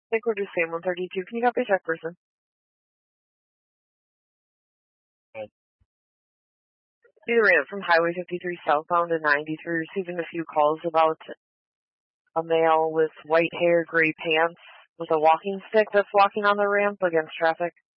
think we're just saying 132. Can you copy check person? See the ramp from Highway 53 southbound to 93, receiving a few calls about a male with white hair, gray pants, with a walking stick that's walking on the ramp against traffic.